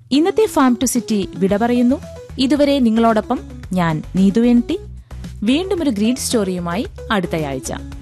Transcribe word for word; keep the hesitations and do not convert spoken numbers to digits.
ഇന്നത്തെ farm to city വിട പറയുന്നു. ഇതുവരെ നിങ്ങളോടൊപ്പം ഞാൻ നീതു എൻ ടി. വീണ്ടും ഒരു ഗ്രീൻ സ്റ്റോറിയുമായി അടുത്തയാഴ്ച.